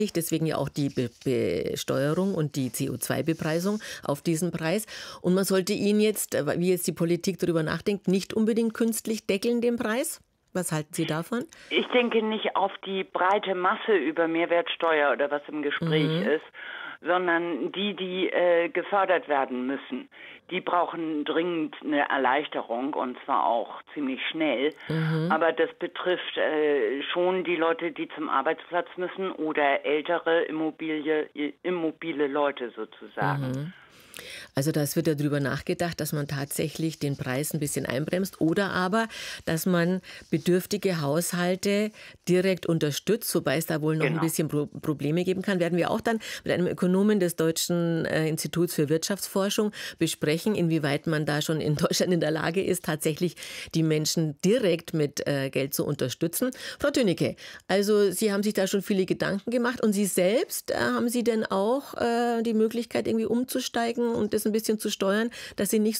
Deswegen ja auch die Besteuerung und die CO2-Bepreisung auf diesen Preis. Und man sollte ihn jetzt, wie jetzt die Politik darüber nachdenkt, nicht unbedingt künstlich deckeln, den Preis. Was halten Sie davon? Ich denke nicht auf die breite Masse über Mehrwertsteuer oder was im Gespräch Mhm. ist, sondern die gefördert werden müssen. Die brauchen dringend eine Erleichterung und zwar auch ziemlich schnell. Mhm. Aber das betrifft schon die Leute, die zum Arbeitsplatz müssen oder ältere immobile Leute sozusagen. Mhm. Also das wird ja darüber nachgedacht, dass man tatsächlich den Preis ein bisschen einbremst oder aber, dass man bedürftige Haushalte direkt unterstützt, wobei es da wohl noch ein Genau. bisschen Probleme geben kann. Werden wir auch dann mit einem Ökonomen des Deutschen Instituts für Wirtschaftsforschung besprechen, inwieweit man da schon in Deutschland in der Lage ist, tatsächlich die Menschen direkt mit Geld zu unterstützen. Frau Tönecke, also Sie haben sich da schon viele Gedanken gemacht und Sie selbst, haben Sie denn auch die Möglichkeit, irgendwie umzusteigen und das ein bisschen zu steuern, dass Sie nicht